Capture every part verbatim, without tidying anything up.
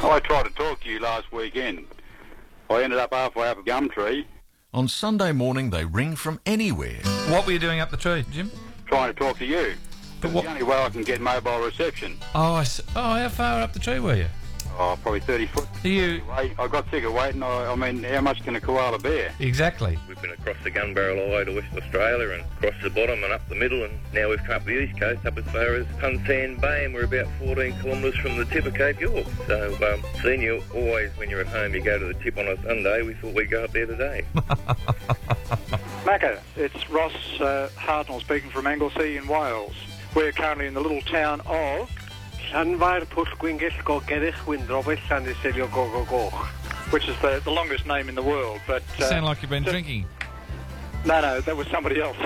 I tried to talk to you last weekend. I ended up halfway up a gum tree. On Sunday morning, they ring from anywhere. What were you doing up the tree, Jim? Trying to talk to you. But It's what- the only way I can get mobile reception. Oh, I s- oh, how far up the tree were you? Oh, probably thirty foot. Are you... Wait, I got sick of waiting. I, I mean, how much can a koala bear? Exactly. We've been across the gun barrel all the way to West Australia and across the bottom and up the middle, and now we've come up the east coast up as far as Hunsan Bay, and we're about fourteen kilometres from the tip of Cape York. So, um, seeing you always when you're at home, you go to the tip on a Sunday, we thought we'd go up there today. Macca, it's Ross uh, Hartnell speaking from Anglesey in Wales. We're currently in the little town of... Llanfair Pwllgwyngyll Gogerich Windrobell Llandyselio Gogogoch. which is the, the longest name in the world. But uh, Sound like you've been just, drinking. No, no, that was somebody else.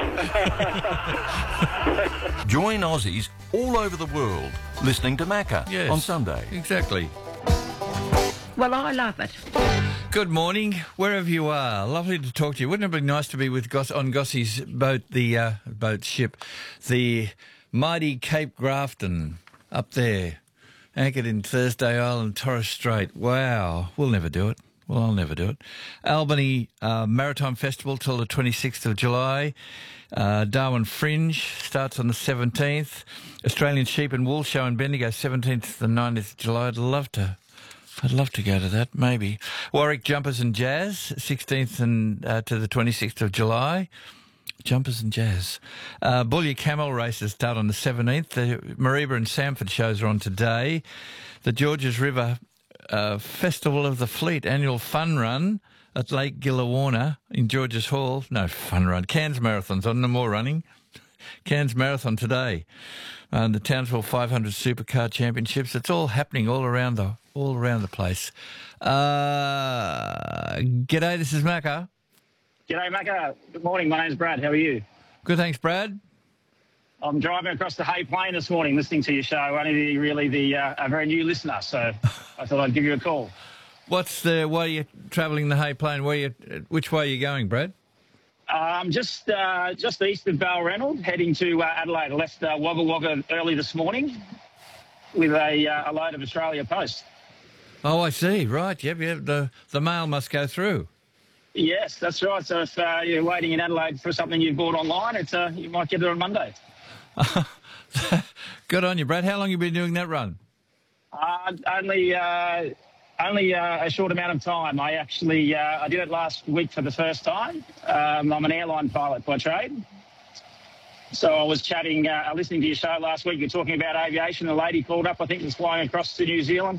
Join Aussies all over the world listening to Macca Yes. on Sunday. Exactly. Well, I love it. Good morning, wherever you are. Lovely to talk to you. Wouldn't it be nice to be with Goss on Gossie's boat, the uh, boat ship, the mighty Cape Grafton up there, anchored in Thursday Island, Torres Strait. Wow, we'll never do it. Well, I'll never do it. Albany uh, Maritime Festival till the twenty-sixth of July. Uh, Darwin Fringe starts on the seventeenth. Australian Sheep and Wool Show in Bendigo, seventeenth to the nineteenth of July. I'd love to. I'd love to go to that, maybe. Warwick Jumpers and Jazz, sixteenth and uh, to the twenty-sixth of July. Jumpers and Jazz. Uh, Boulia Camel races start on the seventeenth. The Mareeba and Samford shows are on today. The Georges River uh, Festival of the Fleet annual fun run at Lake Gillawarna in Georges Hall. No, fun run. Cairns Marathon's on, no more running. Cairns Marathon today. And the Townsville five hundred Supercar Championships. It's all happening all around the all around the place. Uh, g'day, this is Macca. G'day, Macca. Good morning. My name's Brad. How are you? Good, thanks, Brad. I'm driving across the Hay Plain this morning, listening to your show. Only really the uh, a very new listener, so I thought I'd give you a call. What's the? Why are you travelling the Hay Plain? Where you? Which way are you going, Brad? I'm just uh, just east of Balranald, heading to uh, Adelaide. I left uh, Wagga Wagga early this morning with a, uh, a load of Australia Post. Oh, I see. Right. Yep. Yep. The the mail must go through. Yes, that's right. So if uh, you're waiting in Adelaide for something you've bought online, it's uh, you might get it on Monday. Good on you, Brad. How long have you been doing that run? Uh, only uh, only uh, a short amount of time. I actually uh, I did it last week for the first time. Um, I'm an airline pilot by trade. So I was chatting, uh, listening to your show last week. You're talking about aviation. A lady called up, I think, was flying across to New Zealand.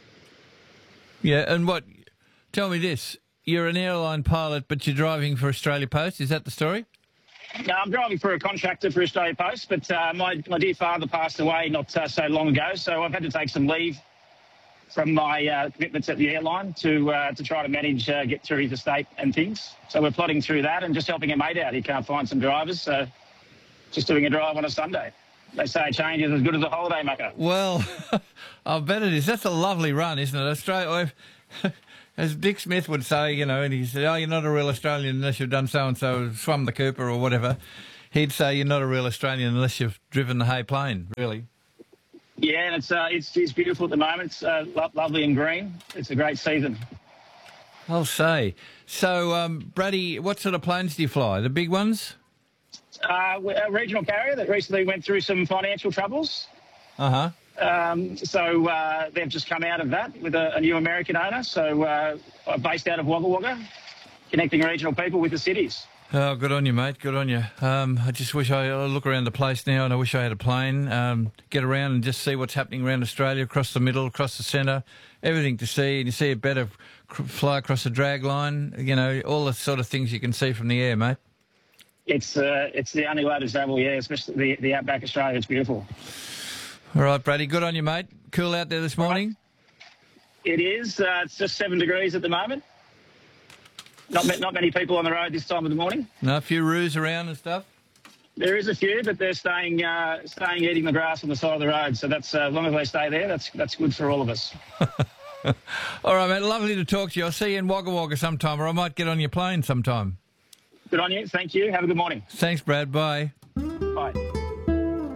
Yeah, and what? Tell me this. You're an airline pilot, but you're driving for Australia Post. Is that the story? No, I'm driving for a contractor for Australia Post, but uh, my, my dear father passed away not uh, so long ago, so I've had to take some leave from my uh, commitments at the airline to uh, to try to manage, uh, get through his estate and things. So we're plodding through that and just helping a mate out. He can't find some drivers, so just doing a drive on a Sunday. They say a change is as good as a holiday, Macca. Well, I bet it is. That's a lovely run, isn't it? Australia, as Dick Smith would say, you know, and he said, oh, you're not a real Australian unless you've done so-and-so, swum the Cooper or whatever. He'd say you're not a real Australian unless you've driven the Hay Plain, really. Yeah, and it's, uh, it's, it's beautiful at the moment. It's uh, lo- lovely and green. It's a great season. I'll say. So, um, Brady, what sort of planes do you fly? The big ones? Uh, a regional carrier that recently went through some financial troubles. Uh-huh. Um, so uh, they've just come out of that with a, a new American owner. So uh, based out of Wagga Wagga, connecting regional people with the cities. Oh, good on you, mate. Good on you. Um, I just wish I, I look around the place now and I wish I had a plane. Um, get around and just see what's happening around Australia, across the middle, across the centre, everything to see. And you see it better cr- fly across the drag line, you know, all the sort of things you can see from the air, mate. It's uh, it's the only way to travel, yeah, especially the, the outback Australia. It's beautiful. All right, Brady, good on you, mate. Cool out there this morning? It is. Uh, it's just seven degrees at the moment. Not ma- not many people on the road this time of the morning. No, a few roos around and stuff? There is a few, but they're staying uh, staying eating the grass on the side of the road. So that's uh, as long as they stay there, that's that's good for all of us. All right, mate, lovely to talk to you. I'll see you in Wagga Wagga sometime, or I might get on your plane sometime. Good on you. Thank you. Have a good morning. Thanks, Brad. Bye. Bye.